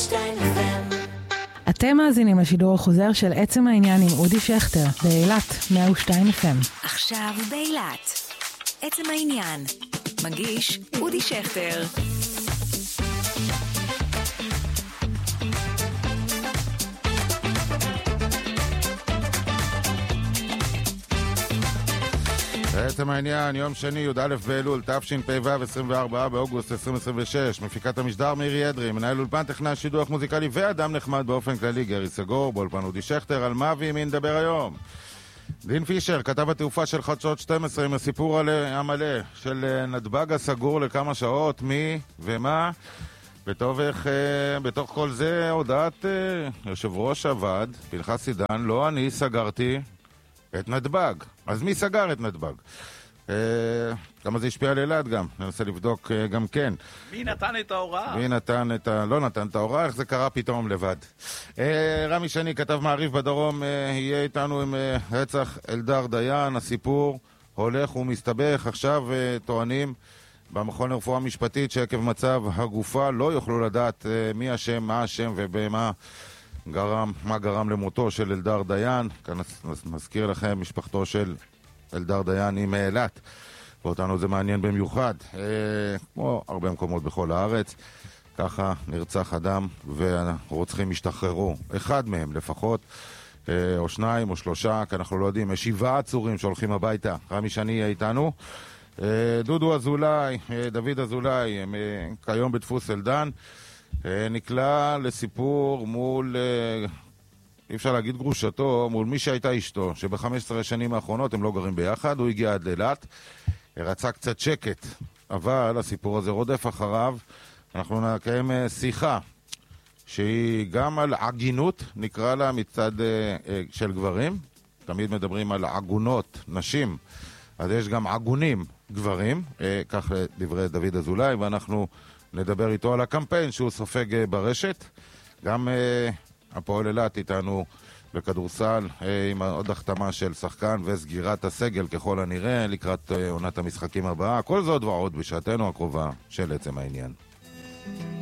102 FM. אתם מאזינים לשידור החוזר של עצם העניין עם אודי שכטר באילת 102 FM. עכשיו באילת עצם העניין מגיש אודי שכטר. עצם העניין, יום שני, י"א באלול, תשפ"ו, 24 באוגוסט 2026. מפיקת המשדר מירי אדרי, מנהל אולפן, טכנאי שידור מוזיקלי ואדם נחמד באופן כללי גרי סגור, באולפן אודי שכטר. על מה ועם מי נדבר היום? דין פישר, כתב התעופה של חדשות 12 עם הסיפור המלא של נתב"ג הסגור לכמה שעות, מי ומה. בתוך כל זה הודעת יושב ראש הוועד, פנחס עידן, לא אני סגרתי את נתב"ג. אז מי סגר את נתב"ג? כמה זה השפיע על אילת גם? ננסה לבדוק גם כן. מי נתן את ההוראה? מי נתן לא נתן את ההוראה, איך זה קרה פתאום לבד. רמי שני, כתב מעריף בדרום, יהיה איתנו עם רצח אלדר דיין. הסיפור הולך ומסתבך. עכשיו טוענים במכון לרפואה משפטית שעקב מצב הגופה לא יוכלו לדעת מי השם, מה השם ובמה מה גרם למותו של אלדר דיין. כאן נזכיר לכם, משפחתו של אלדר דיין היא מאילת, ואותנו זה מעניין במיוחד, כמו הרבה מקומות בכל הארץ. ככה נרצח אדם והרוצחים השתחררו, אחד מהם לפחות, או שניים או שלושה, כי אנחנו לא יודעים. יש 7 עצורים שהולכים הביתה. רמי שני יהיה איתנו. דודו אזולאי, דוד אזולאי, כיום בדפוס אלדן, נקלע לסיפור מול, אי אפשר להגיד גרושתו, מול מי שהייתה אשתו, שב-15 שנים האחרונות הם לא גרים ביחד. הוא הגיע עד אילת, רצה קצת שקט, אבל הסיפור הזה רודף אחריו. אנחנו נקיים שיחה שהיא גם על עגינות, נקרא לה, מצד של גברים. תמיד מדברים על עגונות נשים, אז יש גם עגונים גברים, כך דברי דוד אזולאי, ואנחנו נדבר איתו על הקמפיין שהוא סופג ברשת. גם הפועל אילת איתנו בכדורסל, עם עוד החתמה של שחקן וסגירת הסגל ככל הנראה לקראת עונת המשחקים הבאה. כל זאת ועוד בשעתנו הקרובה של עצם העניין.